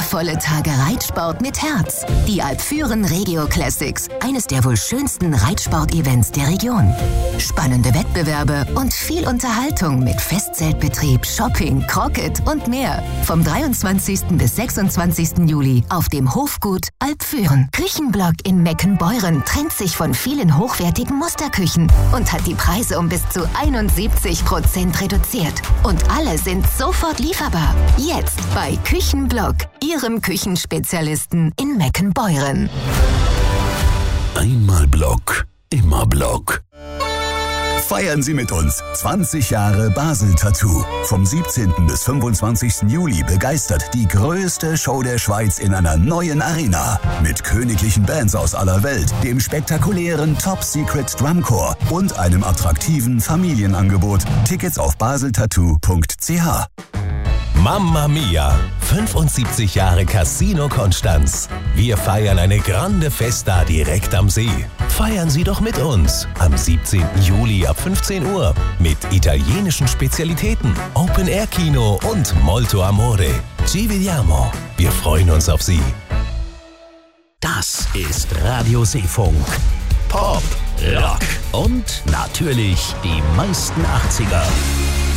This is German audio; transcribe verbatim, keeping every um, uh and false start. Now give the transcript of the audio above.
wundervolle Tage Reitsport mit Herz. Die Alpfüren Regio Classics, eines der wohl schönsten Reitsport-Events der Region. Spannende Wettbewerbe und viel Unterhaltung mit Festzeltbetrieb, Shopping, Crockett und mehr. Vom dreiundzwanzigsten bis sechsundzwanzigsten Juli auf dem Hofgut Alpfüren. Küchenblock in Meckenbeuren trennt sich von vielen hochwertigen Musterküchen und hat die Preise um bis zu einundsiebzig Prozent reduziert. Und alle sind sofort lieferbar. Jetzt bei Küchenblock, Ihrem Küchenspezialisten in Meckenbeuren. Einmal Block, immer Block. Feiern Sie mit uns zwanzig Jahre Basel Tattoo. Vom siebzehnten bis fünfundzwanzigsten Juli begeistert die größte Show der Schweiz in einer neuen Arena. Mit königlichen Bands aus aller Welt, dem spektakulären Top Secret Drumcore und einem attraktiven Familienangebot. Tickets auf baseltattoo punkt c h. Mamma Mia! fünfundsiebzig Jahre Casino Konstanz. Wir feiern eine grande Festa direkt am See. Feiern Sie doch mit uns am siebzehnten Juli ab fünfzehn Uhr mit italienischen Spezialitäten, Open-Air-Kino und Molto Amore. Ci vediamo. Wir freuen uns auf Sie. Das ist Radio Seefunk. Pop, Rock und natürlich die meisten achtziger.